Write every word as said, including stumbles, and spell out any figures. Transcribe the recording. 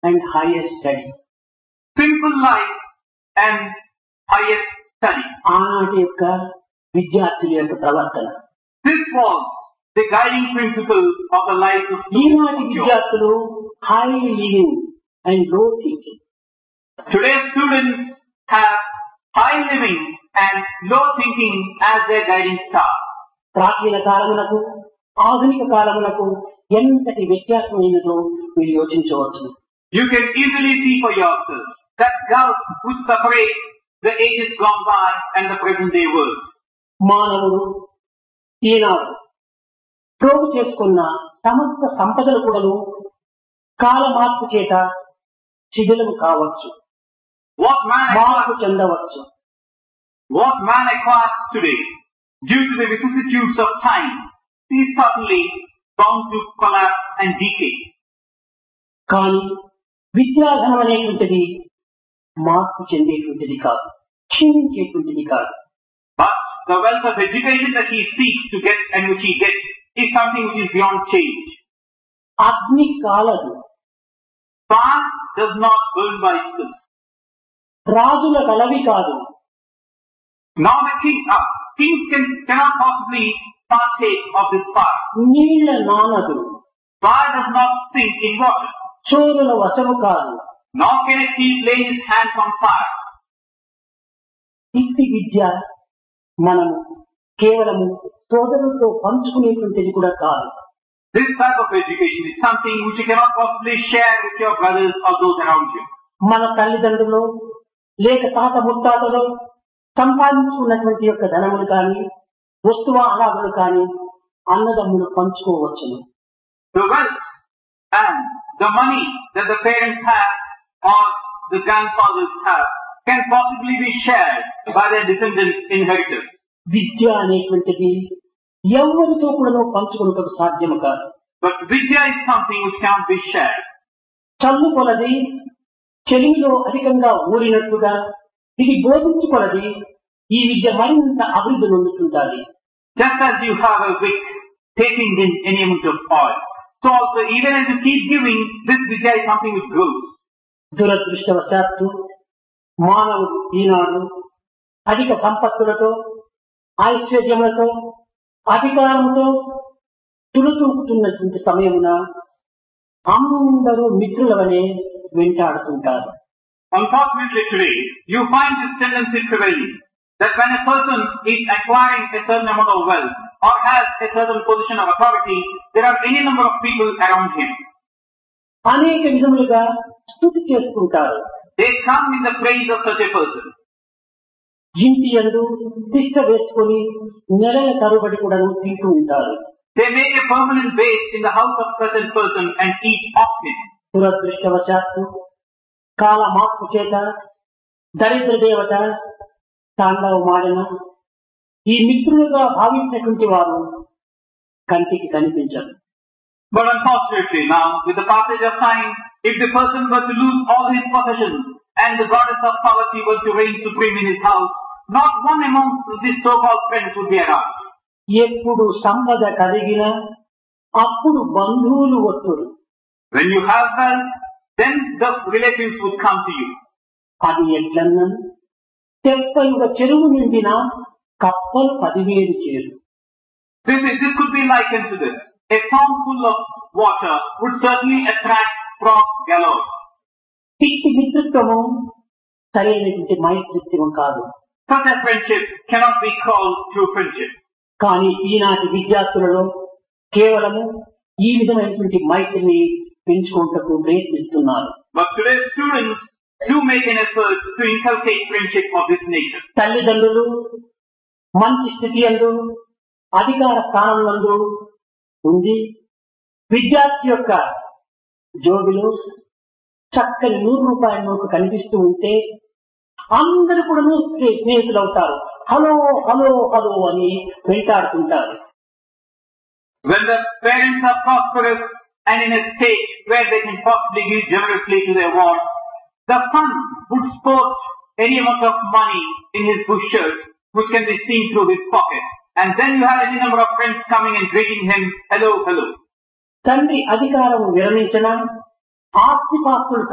and higher study. Simple life and higher study. ఆనాటి యొక్క విద్యార్థుల యొక్క ప్రవర్తన. This was the guiding principle of the life of ఈనాటి విద్యార్థులు high living and low thinking. Today's students have high living and low thinking as their guiding star. ప్రాచీన కాలమునకు ఆధునిక కాలమునకు ఎంతటి వ్యత్యాసమైనదో మీరు యోచించవచ్చు. You can easily see for yourself that gulf which separates the ages gone by and the present day world. మానవుడు ఈనాడు ప్రోగు చేసుకున్న సమస్త సంపదలు కూడాను కాల మార్పు చేత శిథిలము కావచ్చు, What man మార్పు acquires, చెందవచ్చు. what man acquires today, due to the vicissitudes of time, is certainly bound to collapse and decay. కానీ విద్యాధనం అనేటువంటిది మార్పు చెందేటువంటిది కాదు, క్షీణించేటువంటిది కాదు. But the wealth of education that he seeks to get and which he gets is something which is beyond change. అగ్ని కాలదు, Fire does not burn by itself. రాజుల గలవి కాదు, Now the king, uh, kings can, cannot possibly partake of this fire. నీళ్ల నానదు, Fire does not sink in water. చోరుల వశము కాదు. Nor can a thief lay his hands on fire. ఇట్టి విద్య మనము కేవలము సోదరులతో పంచుకునేటువంటిది కూడా కాదు. This type of education is something which you cannot possibly share with your brothers or those around you. మన తల్లిదండ్రులు లేక తాత ముత్తాతలు సంపాదించుకున్నటువంటి యొక్క ధనములు కానీ వస్తువ అలాగలు కానీ అన్నదమ్ములు పంచుకోవచ్చును. The wealth and the money that the parents have or the grandfathers have can possibly be shared by their descendants inheritors. విద్య అనేటువంటిది ఎవరితో కూడా పంచుకున్నటకు సాధ్యము కాదు. But Vidya is something which cannot be shared. చల్లు కొలది చెలిమిలో అధికంగా ఊరినట్టుగా ఇది బోధించుకొలది ఈ విద్య మరింత అభివృద్ధి నొందుతుంటాది. Just as you have a wick taking in any amount of oil, so also even as you keep giving, this Vidya is something which grows. దురదృష్టవశాత్తు మానవుడు ఈనాడు అధిక సంపత్తులతో ఐశ్వర్యములతో అధికారంతో తులుతూకుతున్నటువంటి సమయమున అందరూ మిత్రులవనే వెంటాడుతుంటారు. Unfortunately today, you find this tendency prevailing, that when a person is acquiring a certain amount of wealth or has a certain position of authority, there are any number of people around him. అనేక విధములుగా స్తుతి చేసుకుంటారు. They come in the praise of such a person. ఇంటి యందు తిష్ట వేసుకొని నెలల తరబడి కూడా తింటూ ఉంటారు. They make a permanent base in the house of such a person and eat of him. దురదృష్టవశాత్తు కాల మార్పు చేత దరిద్ర దేవత తాండవమాడిన ఈ మిత్రులుగా భావించినటువంటి వారు కంటికి కనిపించరు. But unfortunately now, with the passage of time, if the person were to lose all his possessions and the goddess of poverty were to reign supreme in his house, not one amongst these so-called friends would be around. ఎప్పుడు సంపద కలిగిన అప్పుడు బంధువులు వస్తురు. When you have wealth, then the relatives would come to you. అది ఎట్లన్నా తెప్పలుగా చెరువు నిండిన కప్పలు పదివేలు చేరు. This, is, this could be likened to this. A pond full of water would certainly attract frogs galore. ఇట్టి మిత్రత్వము సరైనటువంటి మైత్రిత్వం కాదు. Such a friendship cannot be called true friendship. కానీ ఈనాటి విద్యార్థులలో కేవలము ఈ విధమైనటువంటి మైత్రిని పెంచుకుంటూ ప్రయత్నిస్తున్నారు. But today's students do make an effort to inculcate friendship of this nature. తల్లిదండ్రులు మంచి స్థితి యందు అధికార స్థానంలో ఉంది విద్యార్థి యొక్క జోబిలో చక్కని నూరు రూపాయల నోటు కనిపిస్తూ ఉంటే అందరూ కూడా స్నేహితులు అవుతారు. హలో హలో హలో అని వెంటాడుతుంటారు. When the parents are prosperous and in a state where they can possibly give generously to their ward, the son would sport any amount of money in his bush shirt which can be seen through his pocket. And then you have any number of friends coming and greeting him, hello, hello. తండ్రి అధికారం విరమించిన ఆస్తిపాస్తులు